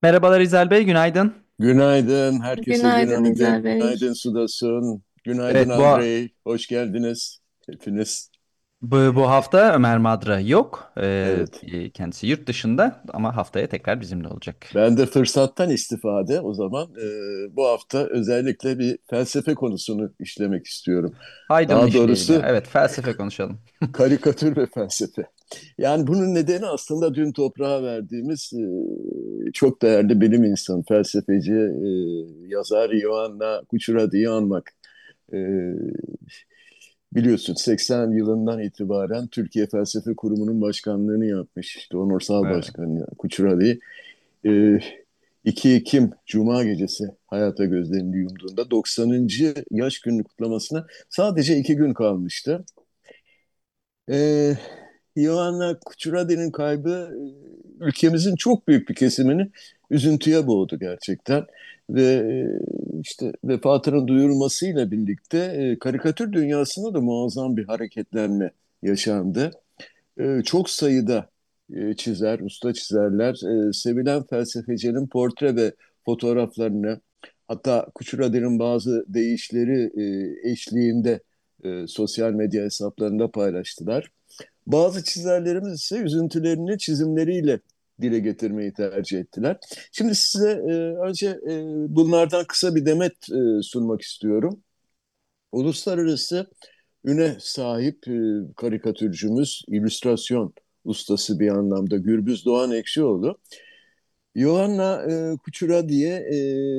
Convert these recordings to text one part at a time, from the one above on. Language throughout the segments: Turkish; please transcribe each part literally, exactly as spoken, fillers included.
Merhabalar İzel Bey, günaydın. Günaydın, herkese Günaydın günaydın. İzel Bey. Günaydın Sudasun. Günaydın Evet, bu, Andrei. Hoş geldiniz hepiniz. bu, bu hafta Ömer Madra yok. Ee, Evet. kendisi yurt dışında ama haftaya tekrar bizimle olacak. Ben de fırsattan istifade o zaman e, bu hafta özellikle bir felsefe konusunu işlemek istiyorum. Haydi onu Daha işleyelim ya. doğrusu Evet, felsefe konuşalım. karikatür ve felsefe. Yani bunun nedeni aslında dün toprağa verdiğimiz e, çok değerli bilim insanı, felsefeci, e, yazar Ioanna Kuçuradi'yi anmak. E, Biliyorsun seksen yılından itibaren Türkiye Felsefe Kurumu'nun başkanlığını yapmış. İşte onursal Evet. başkanı Kuçurali. Ee, iki Ekim Cuma gecesi hayata gözlerini yumduğunda doksanıncı yaş gününü kutlamasına sadece iki gün kalmıştı. Ee, Ioanna Kuçuradi'nin kaybı e, ülkemizin çok büyük bir kesimini üzüntüye boğdu gerçekten. Ve e, işte vefatının duyurulmasıyla birlikte e, karikatür dünyasında da muazzam bir hareketlenme yaşandı. E, çok sayıda e, çizer, usta çizerler, e, sevilen felsefecinin portre ve fotoğraflarını, hatta Kuçuradi'nin bazı deyişleri e, eşliğinde e, sosyal medya hesaplarında paylaştılar. Bazı çizerlerimiz ise üzüntülerini çizimleriyle dile getirmeyi tercih ettiler. Şimdi size e, önce e, bunlardan kısa bir demet e, sunmak istiyorum. Uluslararası üne sahip e, karikatürcümüz, illüstrasyon ustası bir anlamda Gürbüz Doğan Ekşioğlu, Johanna e, Kuçura diye e,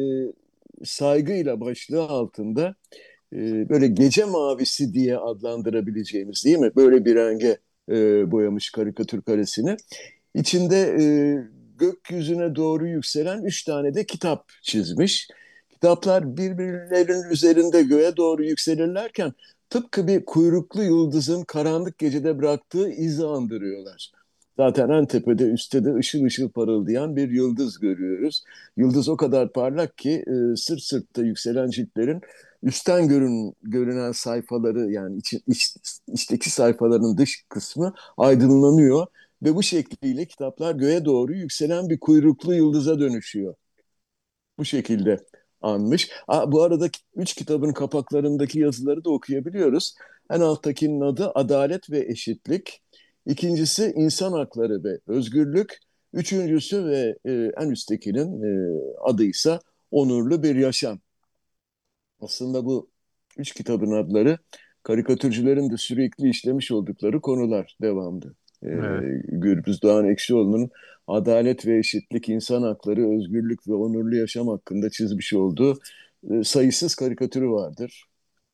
saygıyla başlığı altında e, böyle gece mavisi diye adlandırabileceğimiz değil mi? Böyle bir renge e, boyamış karikatür karesini. İçinde e, gökyüzüne doğru yükselen üç tane de kitap çizmiş. Kitaplar birbirlerinin üzerinde göğe doğru yükselirlerken tıpkı bir kuyruklu yıldızın karanlık gecede bıraktığı izi andırıyorlar. Zaten en tepede üstte de ışıl ışıl parıldayan bir yıldız görüyoruz. Yıldız o kadar parlak ki e, sırt sırtta yükselen ciltlerin üstten görün, görünen sayfaları yani iç, iç, içteki sayfaların dış kısmı aydınlanıyor ve bu şekliyle kitaplar göğe doğru yükselen bir kuyruklu yıldıza dönüşüyor. Bu şekilde anmış. Aa, bu arada üç kitabın kapaklarındaki yazıları da okuyabiliyoruz. En alttakinin adı Adalet ve Eşitlik. İkincisi İnsan Hakları ve Özgürlük. Üçüncüsü ve e, en üsttekinin e, adı ise Onurlu Bir Yaşam. Aslında bu üç kitabın adları karikatürcülerin de sürekli işlemiş oldukları konular devamlı. Ee, Evet. Gürbüz Doğan Ekşioğlu'nun adalet ve eşitlik, insan hakları, özgürlük ve onurlu yaşam hakkında çizmiş olduğu e, sayısız karikatürü vardır.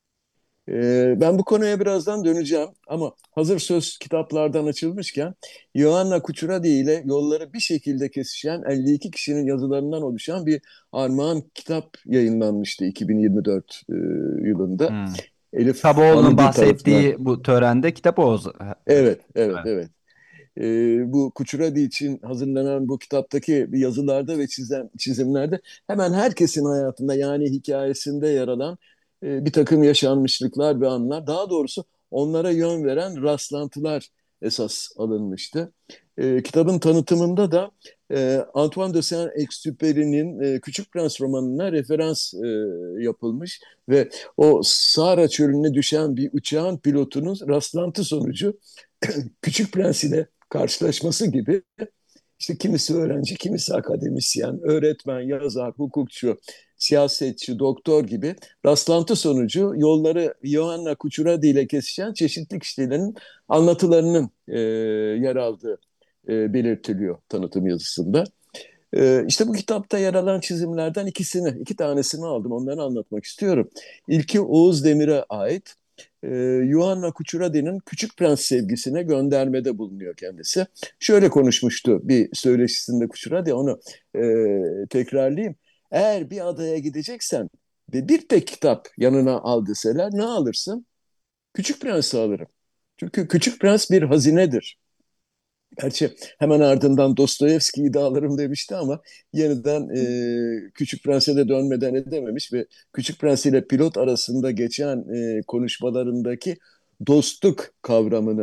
Ee, ben bu konuya birazdan döneceğim ama hazır söz kitaplardan açılmışken Ioanna Kuçuradi ile yolları bir şekilde kesişen elli iki kişinin yazılarından oluşan bir armağan kitap yayınlanmıştı iki bin yirmi dört e, yılında. Hmm. Elif Taboğlu'nun Hamdi tarafından. bahsettiği bu törende kitap Oğuz. Evet, evet, Evet. evet. Ee, bu Kuçuradi için hazırlanan bu kitaptaki yazılarda ve çizim, çizimlerde hemen herkesin hayatında yani hikayesinde yer alan e, bir takım yaşanmışlıklar ve anlar, daha doğrusu onlara yön veren rastlantılar esas alınmıştı. E, kitabın tanıtımında da e, Antoine de Saint-Exupéry'nin e, Küçük Prens romanına referans e, yapılmış ve o Sahara çölüne düşen bir uçağın pilotunun rastlantı sonucu Küçük Prens ile karşılaşması gibi işte kimisi öğrenci, kimisi akademisyen, öğretmen, yazar, hukukçu, siyasetçi, doktor gibi rastlantı sonucu yolları Ioanna Kuçuradi ile kesişen çeşitli kişilerin anlatılarının e, yer aldığı e, belirtiliyor tanıtım yazısında. E, işte bu kitapta yer alan çizimlerden ikisini, iki tanesini aldım. Onları anlatmak istiyorum. İlki Oğuz Demir'e ait. E, Yuhanna Kuçuradi'nin Küçük Prens sevgisine göndermede bulunuyor kendisi. Şöyle konuşmuştu bir söyleşisinde Kuçuradi, onu e, tekrarlayayım. Eğer bir adaya gideceksen ve bir tek kitap yanına al deseler ne alırsın? Küçük Prens'i alırım. Çünkü Küçük Prens bir hazinedir. Gerçi hemen ardından Dostoyevski'yi de alırım demişti ama yeniden e, Küçük Prens'e de dönmeden edememiş ve Küçük Prens ile pilot arasında geçen e, konuşmalarındaki dostluk kavramının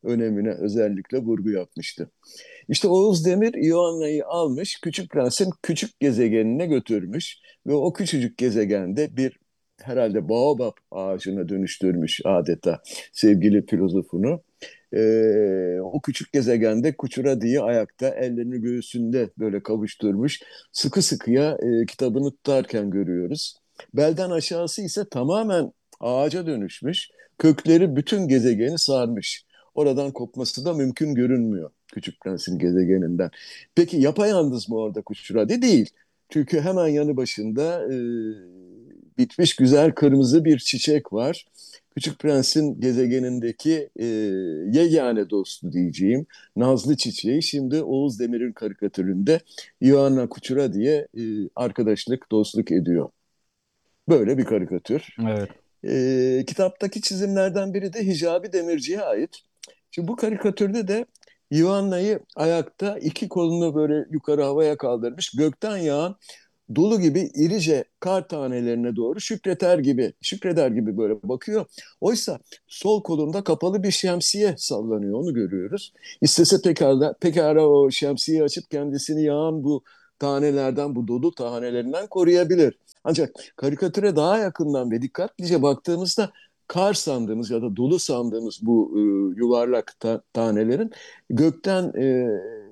önemine özellikle vurgu yapmıştı. İşte Oğuz Demir Ioanna'yı almış, Küçük Prens'in küçük gezegenine götürmüş ve o küçücük gezegende bir herhalde baobab ağacına dönüştürmüş adeta sevgili filozofunu. Ee, o küçük gezegende Kuçuradi'yi ayakta, ellerini göğsünde böyle kavuşturmuş, sıkı sıkıya e, kitabını tutarken görüyoruz. Belden aşağısı ise tamamen ağaca dönüşmüş, kökleri bütün gezegeni sarmış. Oradan kopması da mümkün görünmüyor Küçük Prens'in gezegeninden. Peki yapayalnız mı orada Kuçuradi? Değil. Çünkü hemen yanı başında e, bitmiş güzel kırmızı bir çiçek var. Küçük Prens'in gezegenindeki e, yegane dostu diyeceğim Nazlı Çiçeği şimdi Oğuz Demir'in karikatüründe Ioanna Kuçura diye e, arkadaşlık, dostluk ediyor. Böyle bir karikatür. Evet. E, kitaptaki çizimlerden biri de Hicabi Demirci'ye ait. Şimdi bu karikatürde de Ioanna'yı ayakta iki kolunu böyle yukarı havaya kaldırmış, gökten yağan dolu gibi irice kar tanelerine doğru şükreter gibi, şükreder gibi böyle bakıyor. Oysa sol kolunda kapalı bir şemsiye sallanıyor, onu görüyoruz. İstese pekala, pekala o şemsiyeyi açıp kendisini yağan bu tanelerden, bu dolu tanelerinden koruyabilir. Ancak karikatüre daha yakından ve dikkatlice baktığımızda kar sandığımız ya da dolu sandığımız bu e, yuvarlak ta- tanelerin gökten e,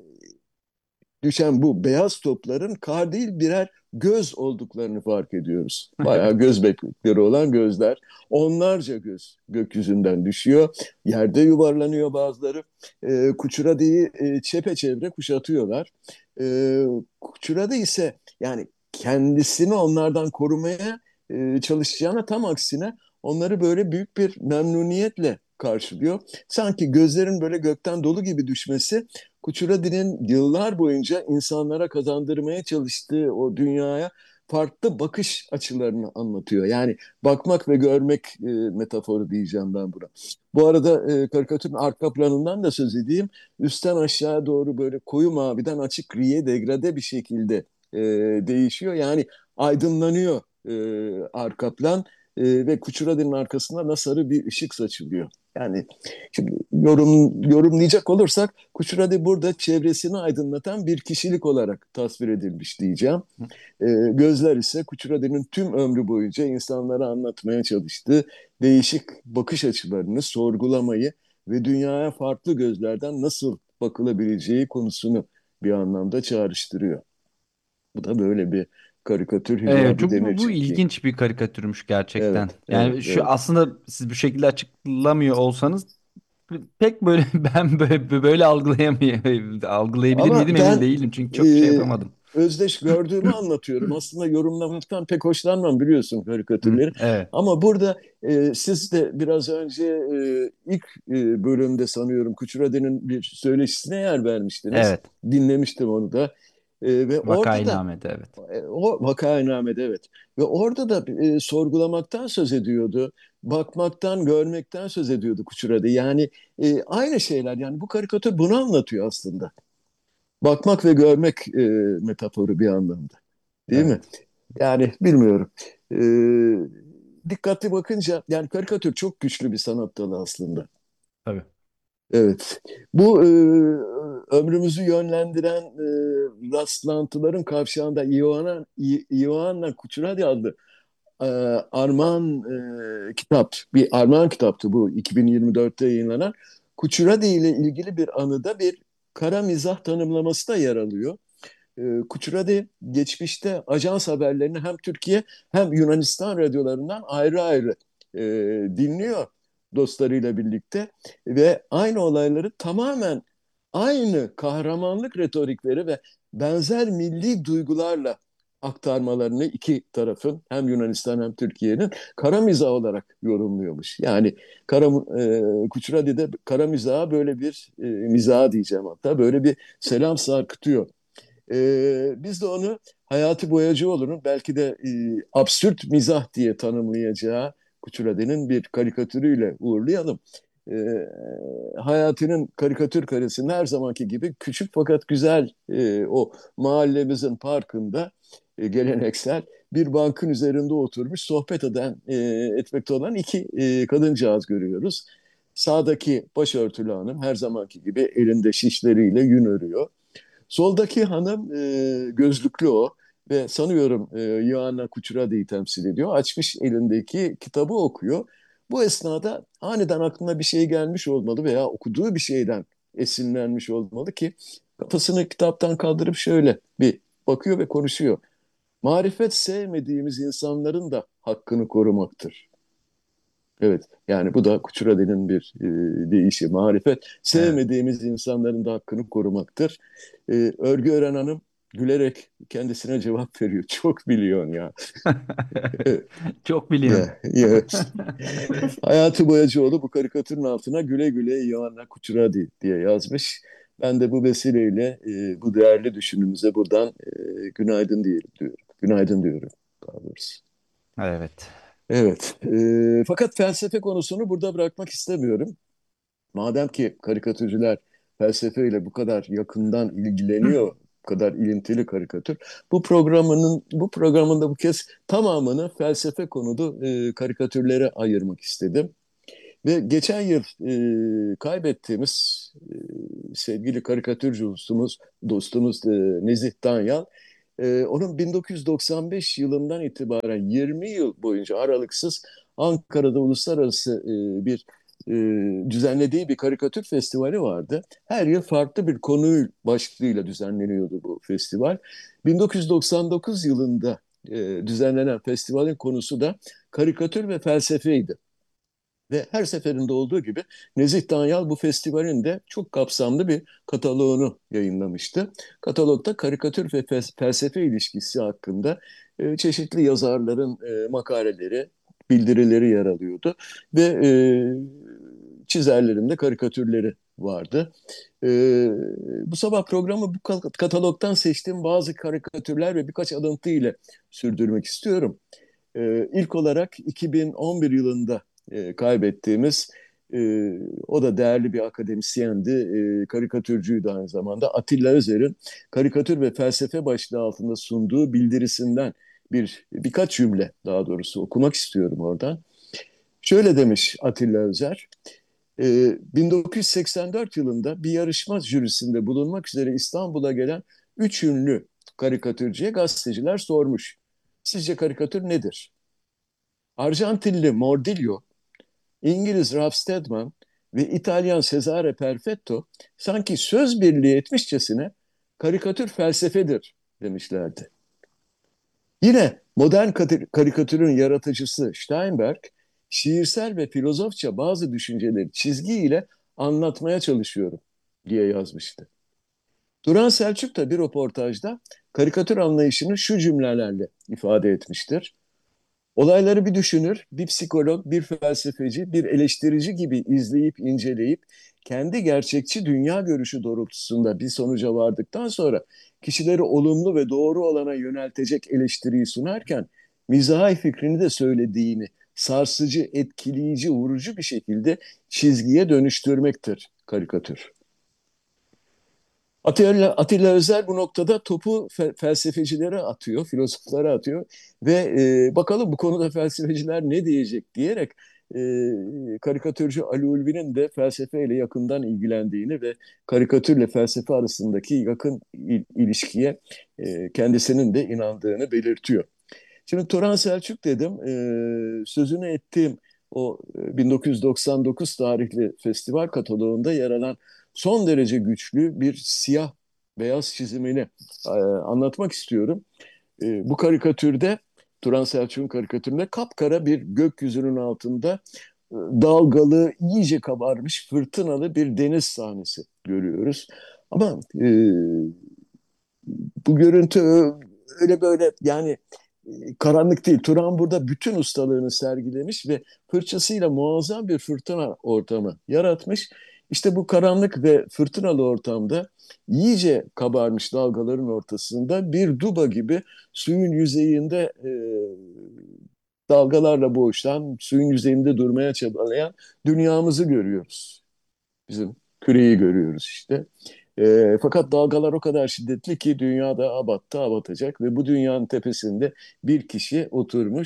düşen bu beyaz topların kar değil birer göz olduklarını fark ediyoruz. Bayağı göz bebekleri olan gözler. Onlarca göz gökyüzünden düşüyor. Yerde yuvarlanıyor bazıları. E, Kuçuradi'yi e, çepeçevre kuşatıyorlar. E, Kuçuradi ise yani kendisini onlardan korumaya e, çalışacağına tam aksine onları böyle büyük bir memnuniyetle karşılıyor. Sanki gözlerin böyle gökten dolu gibi düşmesi Kuçuradi'nin yıllar boyunca insanlara kazandırmaya çalıştığı o dünyaya farklı bakış açılarını anlatıyor. Yani bakmak ve görmek e, metaforu diyeceğim ben buna. Bu arada e, karikatürün arka planından da söz edeyim. Üstten aşağı doğru böyle koyu maviden açık griye degrade bir şekilde e, değişiyor. Yani aydınlanıyor e, arka plan e, ve Kuçuradi'nin arkasında da sarı bir ışık saçılıyor. Yani şimdi yorum, yorumlayacak olursak Kuçuradi burada çevresini aydınlatan bir kişilik olarak tasvir edilmiş diyeceğim. E, gözler ise Kuçuradi'nin tüm ömrü boyunca insanlara anlatmaya çalıştığı değişik bakış açılarını sorgulamayı ve dünyaya farklı gözlerden nasıl bakılabileceği konusunu bir anlamda çağrıştırıyor. Bu da böyle bir karikatür Evet, Hicabi çok bu, bu Demirci'ninki. ilginç bir karikatürmüş gerçekten. Evet, evet, Yani şu evet. aslında siz bu şekilde açıklamıyor olsanız pek böyle ben böyle, böyle algılayamıyorum. Algılayabilir Ama miydim emin ben değilim çünkü çok şey e, yapamadım. özdeş gördüğümü anlatıyorum. Aslında yorumlamaktan pek hoşlanmam biliyorsun Hı, karikatürleri. evet. Ama burada e, siz de biraz önce e, ilk e, bölümde sanıyorum Kuçuradi'nin bir söyleşisine yer vermiştiniz. Evet. Dinlemiştim onu da. E, ve orada da Vakainamede evet. e, o vakainame'de evet. Ve orada da e, sorgulamaktan söz ediyordu. Bakmaktan, görmekten söz ediyordu Kuçuradi. Yani e, aynı şeyler. Yani bu karikatür bunu anlatıyor aslında. Bakmak ve görmek e, metaforu bir anlamda. Değil mi? Evet. Yani bilmiyorum. E, dikkatli bakınca yani karikatür çok güçlü bir sanat dalı aslında. Tabii. Evet. Bu e, ömrümüzü yönlendiren e, rastlantıların kavşağında Ioana, I- Ioana Kuçuradi adlı e, Armağan e, kitap, bir Armağan kitaptı bu iki bin yirmi dörtte yayınlanan. Kuçuradi ile ilgili bir anıda bir kara mizah tanımlaması da yer alıyor. E, Kuçuradi geçmişte ajans haberlerini hem Türkiye hem Yunanistan radyolarından ayrı ayrı e, dinliyor dostlarıyla birlikte ve aynı olayları tamamen aynı kahramanlık retorikleri ve benzer milli duygularla aktarmalarını iki tarafın hem Yunanistan hem Türkiye'nin kara mizah olarak yorumluyormuş. Yani kara, e, Kuçuradi'de kara mizaha böyle bir e, mizah diyeceğim hatta böyle bir selam sarkıtıyor. Ee, biz de onu Hayati Boyacıoğlu'nun belki de e, absürt mizah diye tanımlayacağı Kuçuradi'nin bir karikatürüyle uğurlayalım. Ee, Hayati'nin karikatür karesinde her zamanki gibi küçük fakat güzel e, o mahallemizin parkında e, geleneksel bir bankın üzerinde oturmuş sohbet eden, e, etmekte olan iki e, kadıncağız görüyoruz. Sağdaki başörtülü hanım her zamanki gibi elinde şişleriyle yün örüyor. Soldaki hanım e, gözlüklü o ve sanıyorum e, Ioanna Kuchuradi'yi temsil ediyor. Açmış elindeki kitabı okuyor. Bu esnada aniden aklına bir şey gelmiş olmalı veya okuduğu bir şeyden esinlenmiş olmalı ki kafasını kitaptan kaldırıp şöyle bir bakıyor ve konuşuyor. Marifet sevmediğimiz insanların da hakkını korumaktır. Evet, yani bu da Kuchuradi'nin bir e, deyişi. Marifet Evet. sevmediğimiz insanların da hakkını korumaktır. E, örgü öğren hanım gülerek kendisine cevap veriyor. Çok biliyorsun ya. Çok biliyorsun. Ya, ya. Hayati Boyacıoğlu bu karikatürün altına güle güle Ioanna Kuchuradi diye yazmış. Ben de bu vesileyle e, bu değerli düşünümüze buradan e, günaydın diyelim diyorum. Günaydın diyorum daha doğrusu. Evet. Evet, e, fakat felsefe konusunu burada bırakmak istemiyorum. Madem ki karikatürcüler felsefeyle bu kadar yakından ilgileniyor, bu kadar ilintili karikatür, bu programının bu programında bu kez tamamını felsefe konulu e, karikatürlere ayırmak istedim. Ve geçen yıl e, kaybettiğimiz e, sevgili karikatürcü dostumuz, dostumuz e, Nezih Danyal, e, onun bin dokuz yüz doksan beş yılından itibaren yirmi yıl boyunca aralıksız Ankara'da uluslararası e, bir e, düzenlediği bir karikatür festivali vardı. Her yıl farklı bir konu başlığıyla düzenleniyordu bu festival. bin dokuz yüz doksan dokuz yılında e, düzenlenen festivalin konusu da karikatür ve felsefeydi. Ve her seferinde olduğu gibi Nezih Danyal bu festivalin de çok kapsamlı bir kataloğunu yayınlamıştı. Katalogda karikatür ve felsefe ilişkisi hakkında e, çeşitli yazarların e, makaleleri, bildirileri yer alıyordu. Ve e, çizerlerin de karikatürleri vardı. E, Bu sabah programı bu katalogdan seçtiğim bazı karikatürler ve birkaç alıntı ile sürdürmek istiyorum. E, ilk olarak iki bin on bir yılında e, kaybettiğimiz, e, o da değerli bir akademisyendi, e, karikatürcüydü aynı zamanda. Atilla Özer'in karikatür ve felsefe başlığı altında sunduğu bildirisinden bir birkaç cümle daha doğrusu okumak istiyorum oradan. Şöyle demiş Atilla Özer, e, bin dokuz yüz seksen dört yılında bir yarışma jürisinde bulunmak üzere İstanbul'a gelen üç ünlü karikatürcüye gazeteciler sormuş. Sizce karikatür nedir? Arjantinli Mordillo, İngiliz Ralph Steadman ve İtalyan Cesare Perfetto sanki söz birliği etmişçesine karikatür felsefedir demişlerdi. Yine modern karikatürün yaratıcısı Steinberg, şiirsel ve filozofça bazı düşünceleri çizgiyle anlatmaya çalışıyorum diye yazmıştı. Turan Selçuk da bir röportajda karikatür anlayışını şu cümlelerle ifade etmiştir. Olayları bir düşünür, bir psikolog, bir felsefeci, bir eleştirici gibi izleyip inceleyip kendi gerçekçi dünya görüşü doğrultusunda bir sonuca vardıktan sonra kişileri olumlu ve doğru olana yöneltecek eleştiriyi sunarken mizahi fikrini de söylediğini sarsıcı, etkileyici, vurucu bir şekilde çizgiye dönüştürmektir karikatür. Atilla, Atilla Özer bu noktada topu fe, felsefecilere atıyor, filozoflara atıyor ve e, bakalım bu konuda felsefeciler ne diyecek diyerek e, karikatürcü Ali Ulvi'nin de felsefeyle yakından ilgilendiğini ve karikatürle felsefe arasındaki yakın il, ilişkiye e, kendisinin de inandığını belirtiyor. Şimdi Turan Selçuk dedim, e, sözünü ettiğim o e, bin dokuz yüz doksan dokuz tarihli festival kataloğunda yer alan son derece güçlü bir siyah beyaz çizimini e, anlatmak istiyorum. E, bu karikatürde, Turan Selçuk'un karikatüründe kapkara bir gökyüzünün altında e, dalgalı, iyice kabarmış, fırtınalı bir deniz sahnesi görüyoruz. Ama e, bu görüntü öyle böyle yani e, karanlık değil. Turan burada bütün ustalığını sergilemiş ve fırçasıyla muazzam bir fırtına ortamı yaratmış. İşte bu karanlık ve fırtınalı ortamda iyice kabarmış dalgaların ortasında bir duba gibi suyun yüzeyinde e, dalgalarla boğuşan, suyun yüzeyinde durmaya çabalayan dünyamızı görüyoruz. Bizim küreyi görüyoruz işte. E, fakat dalgalar o kadar şiddetli ki dünyada abattı abatacak ve bu dünyanın tepesinde bir kişi oturmuş.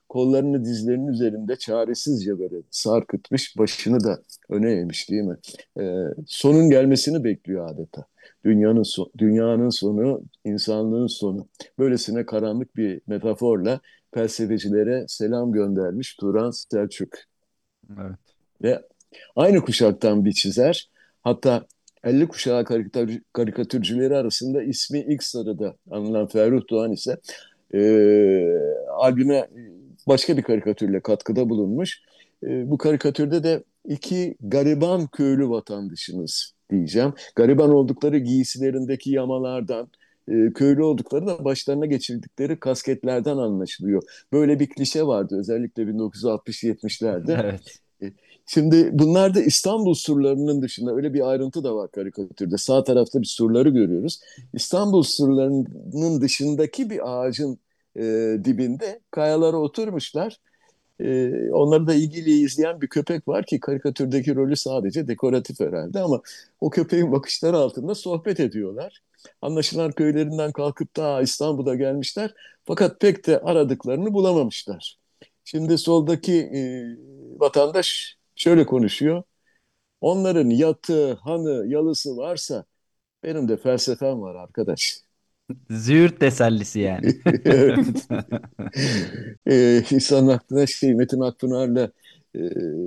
kollarını dizlerinin üzerinde çaresizce böyle sarkıtmış, başını da öne eğmiş değil mi? Ee, sonun gelmesini bekliyor adeta. Dünyanın, so dünyanın sonu, insanlığın sonu. Böylesine karanlık bir metaforla felsefecilere selam göndermiş Turan Selçuk. Evet. Ve aynı kuşaktan bir çizer. Hatta elli kuşağı karikatür, karikatürcüleri arasında ismi ilk sırada anılan Ferruh Doğan ise e, albüme başka bir karikatürle katkıda bulunmuş. E, bu karikatürde de iki gariban köylü vatandaşımız diyeceğim. Gariban oldukları giysilerindeki yamalardan, e, köylü oldukları da başlarına geçirdikleri kasketlerden anlaşılıyor. Böyle bir klişe vardı özellikle bin dokuz yüz altmış yetmişlerde. Evet. E, Şimdi bunlar da İstanbul surlarının dışında öyle bir ayrıntı da var karikatürde. Sağ tarafta bir surları görüyoruz. İstanbul surlarının dışındaki bir ağacın e, dibinde kayalara oturmuşlar. E, onları da ilgili izleyen bir köpek var ki karikatürdeki rolü sadece dekoratif herhalde ama o köpeğin bakışları altında sohbet ediyorlar. Anlaşılan köylerinden kalkıp da İstanbul'a gelmişler fakat pek de aradıklarını bulamamışlar. Şimdi soldaki e, vatandaş şöyle konuşuyor. Onların yatı, hanı, yalısı varsa benim de felsefem var arkadaş. Züğürt tesellisi yani. Evet. Ee, insanın aklına şey Metin Akpınar'la e,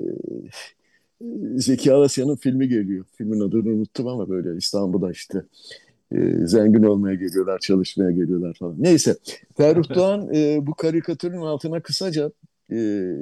Zeki Alasya'nın filmi geliyor. Filmin adını unuttum ama böyle İstanbul'da işte e, zengin olmaya geliyorlar, çalışmaya geliyorlar falan. Neyse, Ferruh Doğan e, bu karikatürün altına kısaca e,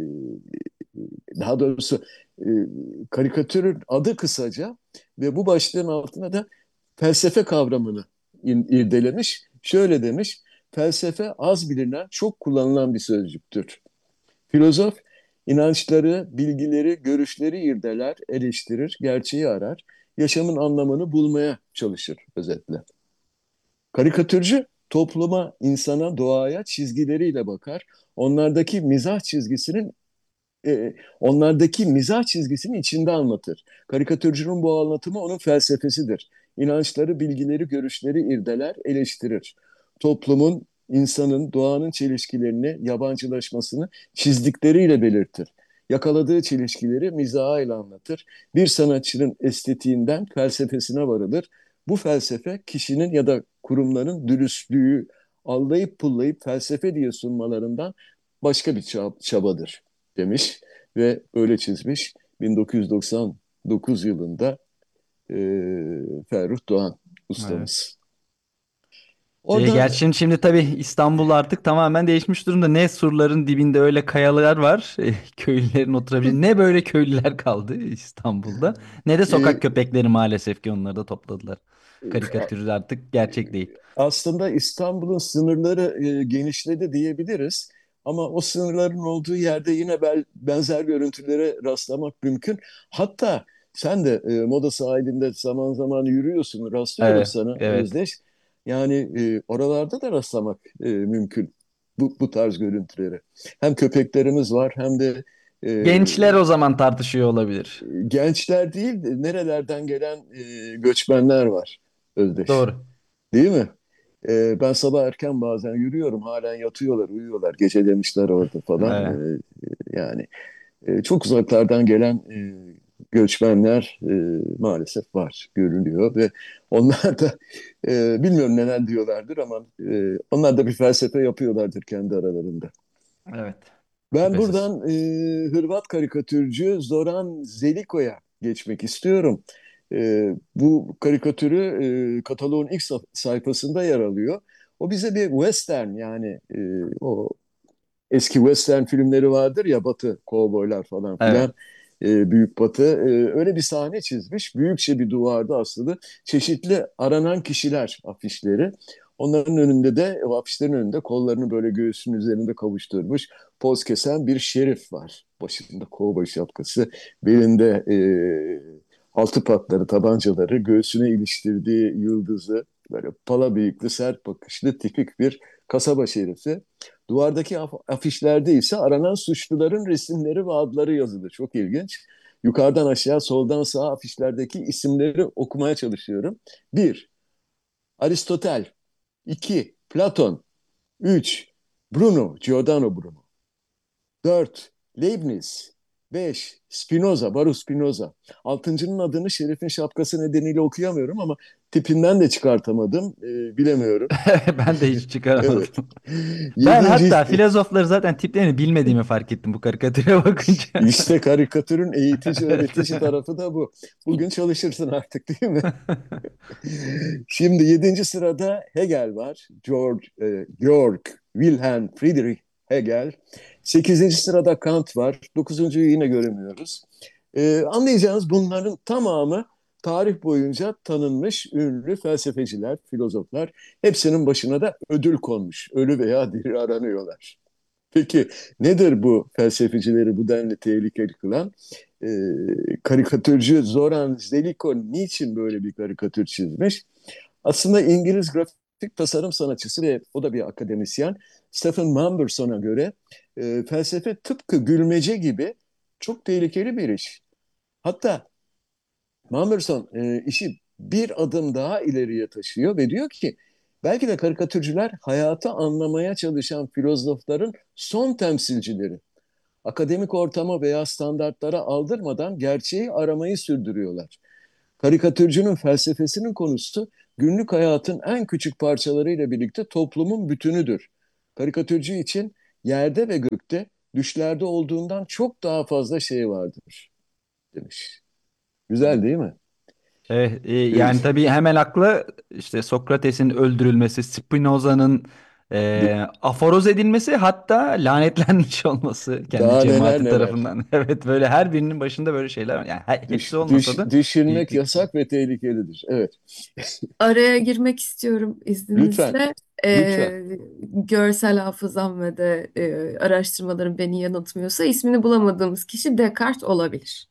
daha doğrusu e, karikatürün adı kısaca ve bu başlığın altına da felsefe kavramını in- irdelemiş. Şöyle demiş, felsefe az bilinen, çok kullanılan bir sözcüktür. Filozof inançları, bilgileri, görüşleri irdeler, eleştirir, gerçeği arar, yaşamın anlamını bulmaya çalışır özetle. Karikatürcü topluma, insana, doğaya çizgileriyle bakar. Onlardaki mizah çizgisinin e, onlardaki mizah çizgisini içinde anlatır. Karikatürcünün bu anlatımı onun felsefesidir. İnançları, bilgileri, görüşleri irdeler, eleştirir. Toplumun, insanın, doğanın çelişkilerini, yabancılaşmasını çizdikleriyle belirtir. Yakaladığı çelişkileri mizahıyla anlatır. Bir sanatçının estetiğinden felsefesine varılır. Bu felsefe kişinin ya da kurumların dürüstlüğü allayıp pullayıp felsefe diye sunmalarından başka bir çabadır demiş ve öyle çizmiş bin dokuz yüz doksan dokuz yılında e, Ferruh Doğan Evet. ustamız. E, Oradan gerçi şimdi tabii İstanbul artık tamamen değişmiş durumda. Ne surların dibinde öyle kayalar var. E, köylülerin oturabileceği. Ne böyle köylüler kaldı İstanbul'da. Ne de sokak e, köpekleri maalesef ki onları da topladılar. Karikatürü artık gerçek değil. aslında İstanbul'un sınırları e, genişledi diyebiliriz. Ama o sınırların olduğu yerde yine bel, benzer görüntülere rastlamak mümkün. Hatta sen de e, Moda sahilinde zaman zaman yürüyorsun, rastlıyorum Evet, sana evet. Özdeş. Yani e, oralarda da rastlamak e, mümkün bu, bu tarz görüntülere. Hem köpeklerimiz var hem de e, Gençler o zaman tartışıyor olabilir. gençler değil de nerelerden gelen e, göçmenler var Özdeş. Doğru. Değil mi? Ee, ben sabah erken bazen yürüyorum. Halen yatıyorlar, uyuyorlar. Gece demişler orada falan. Evet. Ee, yani e, çok uzaklardan gelen e, göçmenler e, maalesef var, görülüyor ve onlar da e, bilmiyorum neler diyorlardır ama e, onlar da bir felsefe yapıyorlardır kendi aralarında. Evet. Ben Şüphesiz. buradan e, Hırvat karikatürcü Zoran Zeliko'ya geçmek istiyorum. E, bu karikatürü e, kataloğun ilk saf- sayfasında yer alıyor. O bize bir western yani e, o eski western filmleri vardır ya Batı, kovboylar falan Evet. filan. E, Büyük Batı e, öyle bir sahne çizmiş. Büyükçe bir duvarda asılı çeşitli aranan kişiler afişleri. Onların önünde de o afişlerin önünde kollarını böyle göğsünün üzerinde kavuşturmuş poz kesen bir şerif var. Başında kovboy şapkası, belinde e, altı patları, tabancaları, göğsüne iliştirdiği yıldızı, böyle pala bıyıklı, sert bakışlı, tipik bir kasaba şerifi. Duvardaki af- afişlerde ise aranan suçluların resimleri ve adları yazılı. Çok ilginç. Yukarıdan aşağı, soldan sağa afişlerdeki isimleri okumaya çalışıyorum. Bir, Aristotel. İki, Platon. Üç, Bruno, Giordano Bruno. dört. Leibniz. beş. Spinoza, Baruch Spinoza. Altıncının adını şerefin şapkası nedeniyle okuyamıyorum ama tipinden de çıkartamadım. Ee, bilemiyorum. Ben de hiç Evet. çıkaramadım. Ben Yedinci, hatta filozofları zaten tiplerini bilmediğimi fark ettim bu karikatüre bakınca. işte karikatürün eğitici, Evet. öğretici tarafı da bu. Bugün çalışırsın artık, değil mi? Şimdi yedinci sırada Hegel var. Georg, e, Georg Wilhelm Friedrich Hegel. Sekizinci sırada Kant var. Dokuzuncuyu yine göremiyoruz. E, anlayacağınız bunların tamamı tarih boyunca tanınmış ünlü felsefeciler, filozoflar. Hepsinin başına da ödül konmuş. Ölü veya diri aranıyorlar. Peki nedir bu felsefecileri bu denli tehlikeli kılan? E, karikatürcü Zoran Zeliko niçin böyle bir karikatür çizmiş? Aslında İngiliz grafik tasarım sanatçısı ve o da bir akademisyen Stephen Manderson'a göre e, felsefe tıpkı gülmece gibi çok tehlikeli bir iş. Hatta Manderson e, işi bir adım daha ileriye taşıyor ve diyor ki belki de karikatürcüler hayatı anlamaya çalışan filozofların son temsilcileri. Akademik ortama veya standartlara aldırmadan gerçeği aramayı sürdürüyorlar. Karikatürcünün felsefesinin konusu günlük hayatın en küçük parçalarıyla birlikte toplumun bütünüdür. Karikatürcü için yerde ve gökte düşlerde olduğundan çok daha fazla şey vardır demiş. Güzel değil mi? Evet, e, Ee, yani tabii hemen akla işte Sokrates'in öldürülmesi, Spinoza'nın e, aforoz edilmesi, hatta lanetlenmiş olması kendi Daha neler cemaati neler. tarafından. Evet, böyle her birinin başında böyle şeyler var. Yani he- hepsi Düş, olmasa düş, da büyük düşürmek bir kısmı. yasak ve tehlikelidir. Evet. Araya girmek istiyorum Lütfen. izninizle. Lütfen. Ee, görsel hafızam ve de e, araştırmalarım beni yanıltmıyorsa ismini bulamadığımız kişi Descartes olabilir.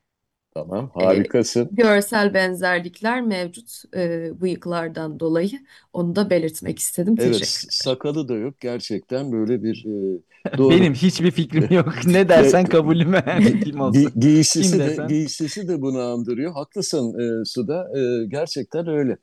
Tamam. Ee, Harikasın. görsel benzerlikler mevcut e, bıyıklardan dolayı. Onu da belirtmek istedim. Evet. s- Teşekkürler. Sakalı da yok. Gerçekten böyle bir e, doğru. Benim hiçbir fikrim yok. Ne Ve dersen kabulüme kim olsa. gi- Kim giysisi de desen. giysisi de bunu andırıyor. Haklısın e, Suda. E, gerçekten öyle.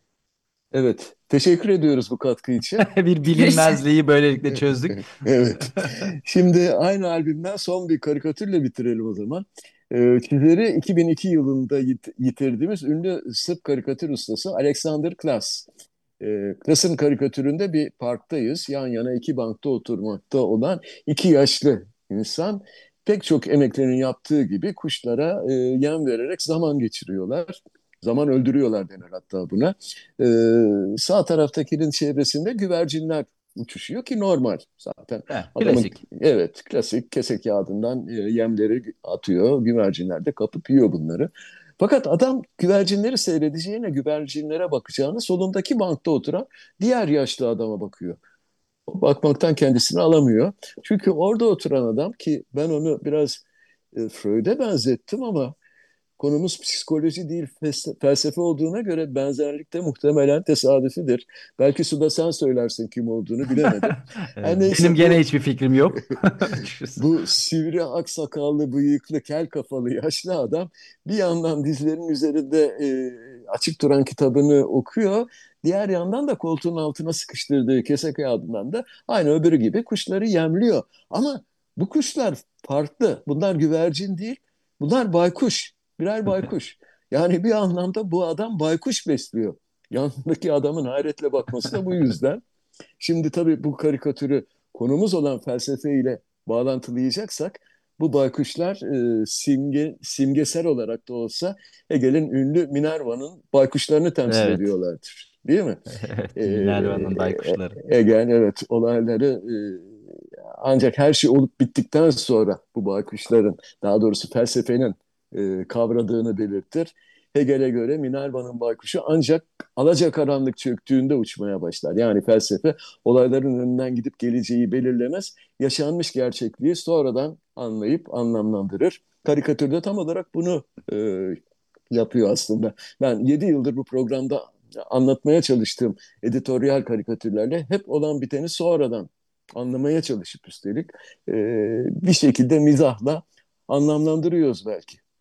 Evet. Teşekkür ediyoruz bu katkı için. Bir bilinmezliği böylelikle çözdük. Evet. Şimdi aynı albümden son bir karikatürle bitirelim o zaman. Ee, çizeri iki bin iki yılında yit- yitirdiğimiz ünlü Sırp karikatür ustası Alexander Klas. Ee, Klas'ın karikatüründe bir parktayız. Yan yana iki bankta oturmakta olan iki yaşlı insan pek çok emeklerin yaptığı gibi kuşlara e, yem vererek zaman geçiriyorlar. Zaman öldürüyorlar denir hatta buna. Ee, sağ taraftakinin çevresinde güvercinler uçuşuyor ki normal zaten. Heh, Adamın klasik. evet klasik kese kağıdından e, yemleri atıyor. Güvercinler de kapıp yiyor bunları. Fakat adam güvercinleri seyredeceğine güvercinlere bakacağını solundaki bankta oturan diğer yaşlı adama bakıyor. O bakmaktan kendisini alamıyor. Çünkü orada oturan adam ki ben onu biraz e, Freud'e benzettim ama konumuz psikoloji değil felsefe olduğuna göre benzerlik de muhtemelen tesadüfidir. Belki Suda sen söylersin kim olduğunu bilemedim. Her Benim neyse gene bu hiçbir fikrim yok. Açıkçası. bu sivri aksakallı bıyıklı kel kafalı yaşlı adam bir yandan dizlerinin üzerinde e, açık duran kitabını okuyor. Diğer yandan da koltuğun altına sıkıştırdığı kese kağıdından da aynı öbürü gibi kuşları yemliyor. Ama bu kuşlar farklı. Bunlar güvercin değil. Bunlar baykuş. Birer baykuş. Yani bir anlamda bu adam baykuş besliyor. Yanındaki adamın hayretle bakması da bu yüzden. Şimdi tabii bu karikatürü konumuz olan felsefeyle bağlantılayacaksak bu baykuşlar e, simge simgesel olarak da olsa Hegel'in ünlü Minerva'nın baykuşlarını temsil Evet. ediyorlardır. Değil mi? E, Evet. Minerva'nın baykuşları. Hegel evet olayları e, ancak her şey olup bittikten sonra bu baykuşların daha doğrusu felsefenin e, kavradığını belirtir. Hegel'e göre Minerva'nın baykuşu ancak alacakaranlık çöktüğünde uçmaya başlar. Yani felsefe olayların önünden gidip geleceği belirlemez. Yaşanmış gerçekliği sonradan anlayıp anlamlandırır. Karikatürde tam olarak bunu e, yapıyor aslında. Ben yedi yıldır bu programda anlatmaya çalıştığım editoryal karikatürlerle hep olan biteni sonradan anlamaya çalışıp üstelik e, bir şekilde mizahla anlamlandırıyoruz belki.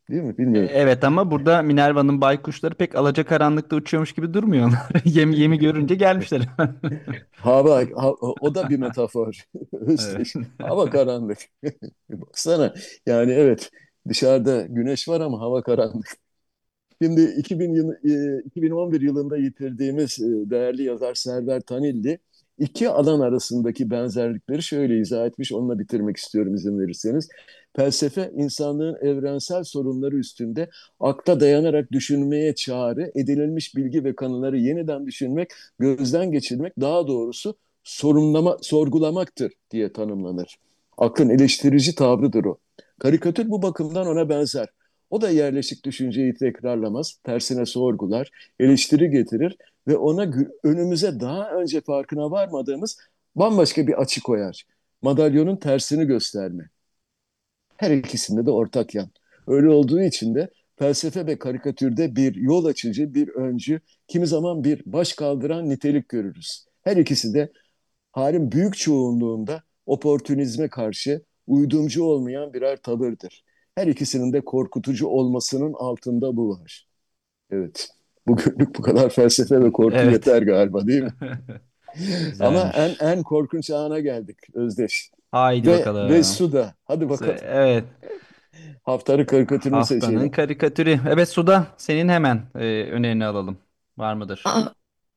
Değil mi? E, Bilmiyorum. Evet ama burada Minerva'nın baykuşları pek alacakaranlıkta uçuyormuş gibi durmuyorlar. Yemi, yemi görünce gelmişler. Hava, ha- o da bir metafor. Evet. Özdeş. Hava karanlık. Baksana. Yani evet, dışarıda güneş var ama hava karanlık. Şimdi iki bin yıl, e, iki bin on bir yılında yitirdiğimiz e, değerli yazar Server Tanilli iki alan arasındaki benzerlikleri şöyle izah etmiş. Onunla bitirmek istiyorum izin verirseniz. Felsefe, insanlığın evrensel sorunları üstünde akla dayanarak düşünmeye çağrı, edinilmiş bilgi ve kanıları yeniden düşünmek, gözden geçirmek, daha doğrusu sorumlama, sorgulamaktır diye tanımlanır. Aklın eleştirici tavrıdır o. Karikatür bu bakımdan ona benzer. O da yerleşik düşünceyi tekrarlamaz, tersine sorgular, eleştiri getirir ve ona önümüze daha önce farkına varmadığımız bambaşka bir açı koyar. Madalyonun tersini gösterme. Her ikisinde de ortak yan. Öyle olduğu için de felsefe ve karikatürde bir yol açıcı, bir öncü, kimi zaman bir baş kaldıran nitelik görürüz. Her ikisi de halin büyük çoğunluğunda oportunizme karşı uydumcu olmayan birer tavırdır. Her ikisinin de korkutucu olmasının altında bu var. Evet. Bugünlük bu kadar felsefe ve korku Evet. yeter galiba, değil mi? Ama en Güzelmiş. en korkunç ana geldik Özdeş. Haydi Ve ve bakalım. Suda. Hadi bakalım. Evet. Haftanın karikatürünü Haftanın seçelim. karikatürü. Evet Suda, senin hemen e, önerini alalım. Var mıdır? Aa,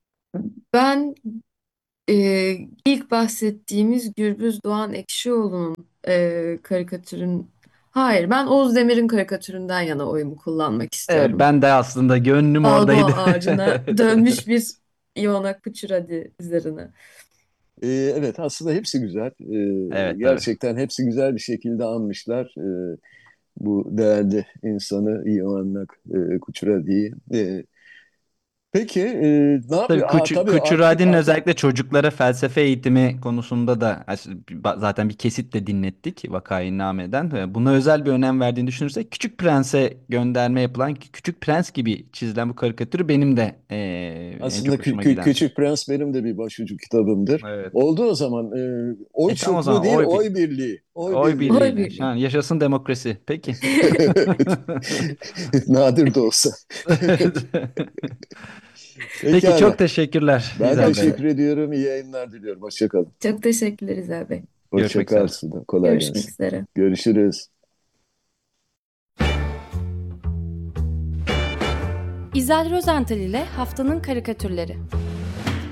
ben e, ilk bahsettiğimiz Gürbüz Doğan Ekşioğlu'nun e, karikatürün hayır ben Oğuz Demir'in karikatüründen yana oyumu kullanmak Evet, istiyorum. ben de aslında gönlüm Balboa oradaydı. ağacına dönmüş bir Iona Kuchuradi üzerine. Ee, evet, aslında hepsi güzel. Ee, Evet tabii. gerçekten hepsi güzel bir şekilde anmışlar. Ee, bu değerli insanı Ioanna e, Kuchuradi'yi. Ee, peki e, ne Tabii yapıyor? Aa, Kuçu, tabii artık Kuçuradi'nin artık özellikle çocuklara felsefe eğitimi konusunda da as- zaten bir kesit de dinlettik Vakayı-Name'den. Ve buna özel bir önem verdiğini düşünürsek Küçük Prens'e gönderme yapılan Küçük Prens gibi çizilen bu karikatürü benim de eee, en aslında çok Kü- hoşuma Kü- giden. Küçük Prens benim de bir başucu kitabımdır. Evet. Oldu o zaman. Ee, oy E tamam o çokluğu zaman değil, oy, bir, oy birliği. Oy oy birliği. Oy birliğiyle. Şu birliği. an yaşasın demokrasi. Peki. Nadir de olsa. Evet. Peki çok Pekala. teşekkürler Ben İzel Çok Bey. sa- teşekkür ediyorum. İyi yayınlar diliyorum. Hoşça kalın. çok teşekkürler İzel Bey. Hoşça Görüşmek kal üzere. Suda. Kolay Görüşmek gelsin. üzere. Görüşürüz. İzel Rozental ile Haftanın Karikatürleri.